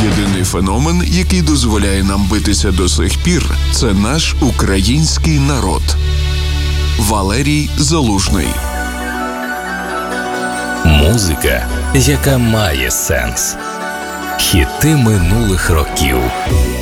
Єдиний феномен, який дозволяє нам битися до сих пір, це наш український народ. Валерій Залужний. Музика, яка має сенс. Хіти минулих років.